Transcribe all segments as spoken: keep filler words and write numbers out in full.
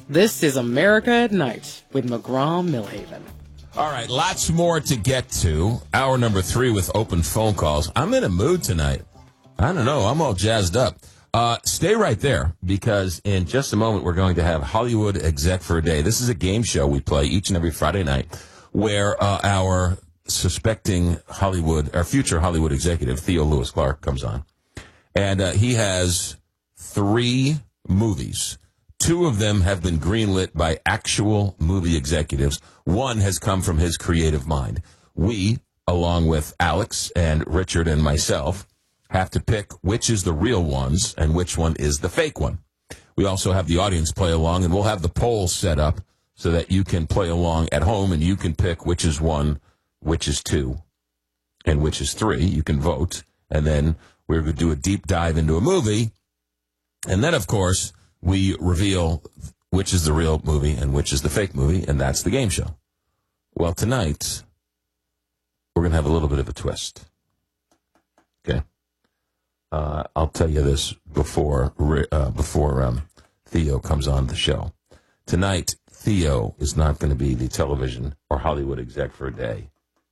This is America at Night with McGraw-Millhaven. All right, lots more to get to. Hour number three with open phone calls. I'm in a mood tonight. I don't know. I'm all jazzed up. Uh, stay right there, because in just a moment we're going to have Hollywood Exec for a Day. This is a game show we play each and every Friday night where uh, our suspecting Hollywood, our future Hollywood executive, Theo Lewis Clark, comes on. And uh, he has three movies. Two of them have been greenlit by actual movie executives. One has come from his creative mind. We, along with Alex and Richard and myself, have to pick which is the real ones and which one is the fake one. We also have the audience play along, and we'll have the poll set up so that you can play along at home and you can pick which is one, which is two, and which is three. You can vote, and then we're going to do a deep dive into a movie, and then, of course, we reveal which is the real movie and which is the fake movie, and that's the game show. Well, tonight, we're going to have a little bit of a twist. Okay? Uh, I'll tell you this before uh, before um, Theo comes on the show. Tonight, Theo is not going to be the television or Hollywood exec for a day.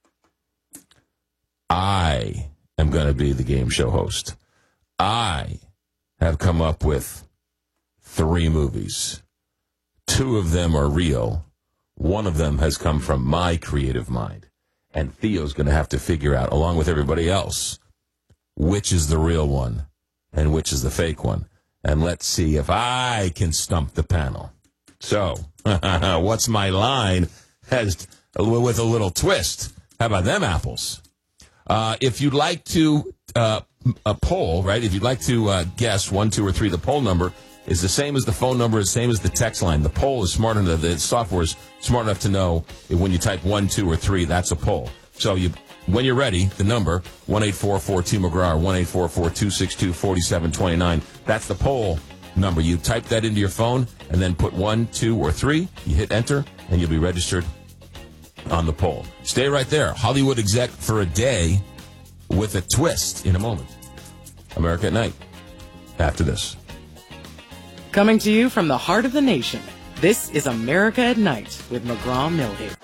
I am going to be the game show host. I have come up with three movies. Two of them are real. One of them has come from my creative mind. And Theo's going to have to figure out, along with everybody else, which is the real one and which is the fake one. And let's see if I can stump the panel. So, what's my line has with a little twist. How about them apples? Uh, if you'd like to uh, a poll, right? If you'd like to uh, guess one, two, or three, the poll number is the same as the phone number, the same as the text line. The poll is smart enough, the software is smart enough to know that when you type one, two, or three, that's a poll. So you, when you're ready, the number, one eight four four two McGraw, or one eight four four two six two four seven two nine, that's the poll number. You type that into your phone and then put one, two, or three. You hit enter, and you'll be registered on the poll. Stay right there. Hollywood Exec for a Day with a twist in a moment. America at Night. After this. Coming to you from the heart of the nation, this is America at Night with McGraw-Millhaven.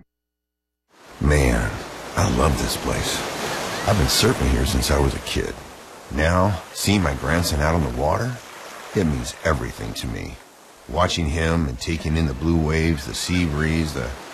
Man, I love this place. I've been surfing here since I was a kid. Now, seeing my grandson out on the water, it means everything to me. Watching him and taking in the blue waves, the sea breeze, the